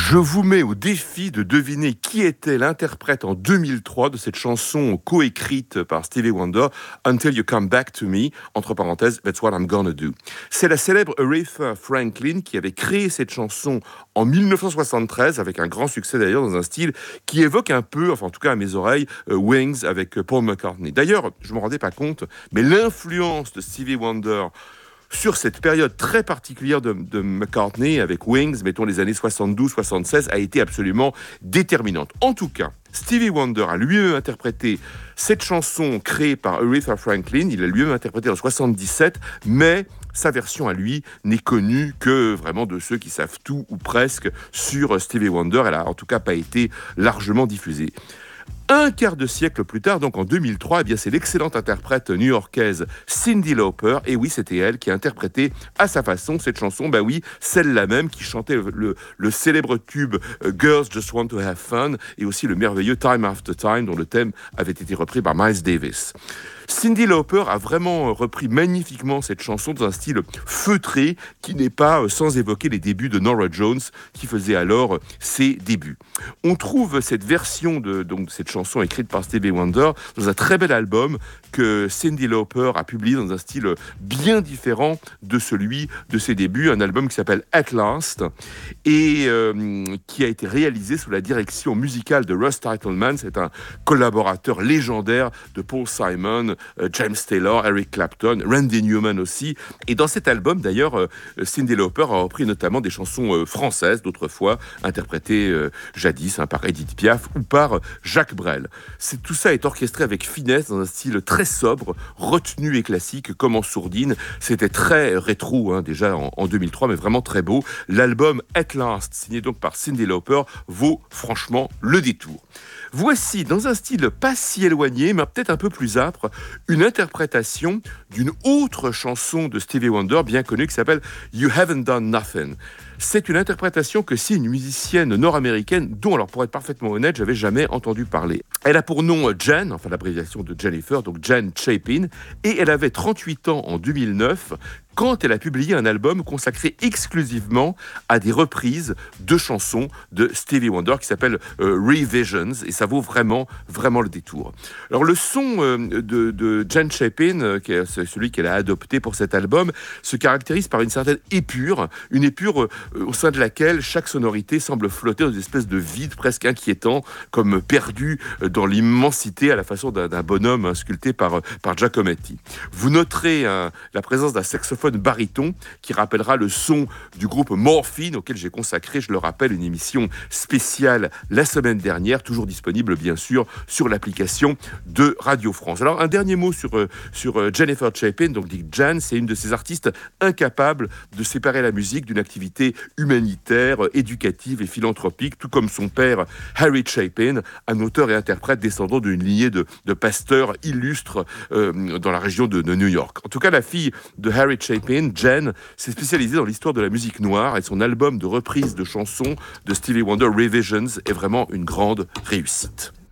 Je vous mets au défi de deviner qui était l'interprète en 2003 de cette chanson coécrite par Stevie Wonder, Until You Come Back to Me, entre parenthèses, That's What I'm Gonna Do. C'est la célèbre Aretha Franklin qui avait créé cette chanson en 1973, avec un grand succès d'ailleurs, dans un style qui évoque un peu, enfin en tout cas à mes oreilles, Wings avec Paul McCartney. D'ailleurs, je ne me rendais pas compte, mais l'influence de Stevie Wonder sur cette période très particulière de McCartney avec Wings, mettons les années 72-76, a été absolument déterminante. En tout cas, Stevie Wonder a lui-même interprété cette chanson créée par Aretha Franklin. Il l'a lui-même interprétée en 77, mais sa version à lui n'est connue que vraiment de ceux qui savent tout ou presque sur Stevie Wonder. Elle a en tout cas pas été largement diffusée. Un quart de siècle plus tard, donc en 2003, eh bien c'est l'excellente interprète new-yorkaise Cyndi Lauper, et oui, c'était elle qui a interprété à sa façon cette chanson, bah oui, celle-là même qui chantait le célèbre tube Girls Just Want to Have Fun, et aussi le merveilleux Time After Time, dont le thème avait été repris par Miles Davis. Cyndi Lauper a vraiment repris magnifiquement cette chanson dans un style feutré qui n'est pas sans évoquer les débuts de Norah Jones qui faisait alors ses débuts. On trouve cette version de cette chanson écrite par Stevie Wonder dans un très bel album que Cyndi Lauper a publié dans un style bien différent de celui de ses débuts, un album qui s'appelle At Last et qui a été réalisé sous la direction musicale de Russ Titelman. C'est un collaborateur légendaire de Paul Simon, James Taylor, Eric Clapton, Randy Newman aussi. Et dans cet album, d'ailleurs, Cyndi Lauper a repris notamment des chansons françaises d'autrefois, interprétées jadis par Edith Piaf ou par Jacques Brel. Tout ça est orchestré avec finesse, dans un style très sobre, retenu et classique, comme en sourdine. C'était très rétro, déjà en 2003, mais vraiment très beau. L'album At Last, signé donc par Cyndi Lauper, vaut franchement le détour. Voici, dans un style pas si éloigné, mais peut-être un peu plus âpre, une interprétation d'une autre chanson de Stevie Wonder, bien connue, qui s'appelle You Haven't Done Nothing. C'est une interprétation que signe une musicienne nord-américaine dont, alors pour être parfaitement honnête, j'avais jamais entendu parler. Elle a pour nom Jan, enfin l'abréviation de Jennifer, donc Jan Chapin, et elle avait 38 ans en 2009, quand elle a publié un album consacré exclusivement à des reprises de chansons de Stevie Wonder qui s'appelle Revisions, et ça vaut vraiment, vraiment le détour. Alors le son de Jan Chapin, qui est celui qu'elle a adopté pour cet album, se caractérise par une certaine épure, une épure au sein de laquelle chaque sonorité semble flotter dans une espèce de vide presque inquiétant, comme perdu dans l'immensité à la façon d'un bonhomme sculpté par Giacometti. Vous noterez la présence d'un saxophone baryton qui rappellera le son du groupe Morphine auquel j'ai consacré, je le rappelle, une émission spéciale la semaine dernière, toujours disponible bien sûr sur l'application de Radio France. Alors un dernier mot sur Jennifer Chapin, donc dit Jan, c'est une de ces artistes incapables de séparer la musique d'une activité humanitaire, éducative et philanthropique, tout comme son père Harry Chapin, un auteur et interprète descendant d'une lignée de pasteurs illustres dans la région de New York. En tout cas, la fille de Harry Chapin, Jen, s'est spécialisée dans l'histoire de la musique noire et son album de reprise de chansons de Stevie Wonder, Revisions, est vraiment une grande réussite.